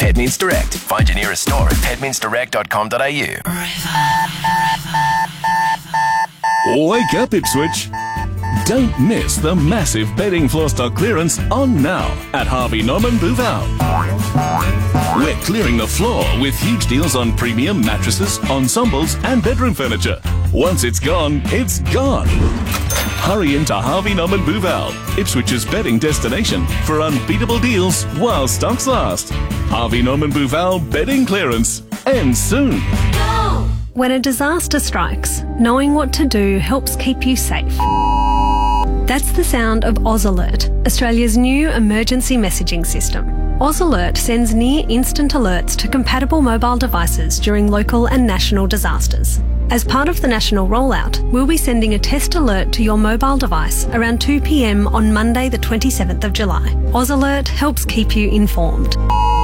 Pet Meets Direct. Find your nearest store at petmeetsdirect.com.au. Wake up, Ipswich. Don't miss the massive bedding floor stock clearance on now at Harvey Norman Bouval. We're clearing the floor with huge deals on premium mattresses, ensembles and bedroom furniture. Once it's gone, it's gone. Hurry into Harvey Norman Bouval, Ipswich's bedding destination for unbeatable deals while stocks last. Harvey Norman Bouval bedding clearance ends soon. When a disaster strikes, knowing what to do helps keep you safe. That's the sound of Oz Alert, Australia's new emergency messaging system. Oz Alert sends near instant alerts to compatible mobile devices during local and national disasters. As part of the national rollout, we'll be sending a test alert to your mobile device around 2 p.m. on Monday the 27th of July. Oz Alert helps keep you informed.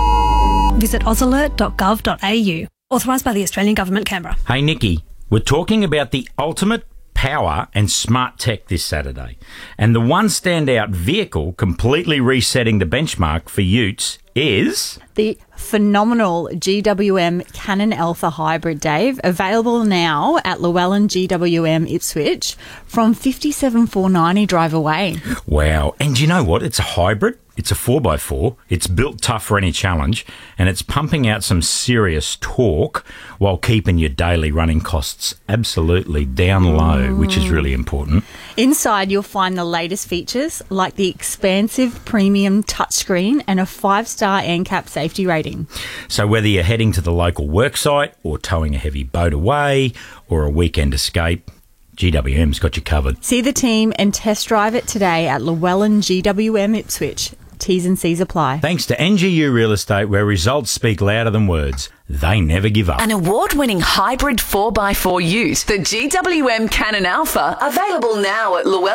Visit ozalert.gov.au. Authorised by the Australian Government, Canberra. Hey, Nikki, we're talking about the ultimate power and smart tech this Saturday. And the one standout vehicle completely resetting the benchmark for utes is the phenomenal GWM Canon Alpha Hybrid, Dave, available now at Llewellyn GWM Ipswich from $57,490 drive away. Wow. And you know what? It's a hybrid. It's a 4x4. It's built tough for any challenge, and it's pumping out some serious torque while keeping your daily running costs absolutely down low, which is really important. Inside, you'll find the latest features like the expansive premium touchscreen and a 5-star NCAP safety rating. So whether you're heading to the local worksite or towing a heavy boat away or a weekend escape, GWM's got you covered. See the team and test drive it today at Llewellyn GWM Ipswich. T's and C's apply. Thanks to NGU Real Estate, where results speak louder than words. They never give up. An award-winning hybrid 4x4 ute, the GWM Canon Alpha, available now at Llewellyn.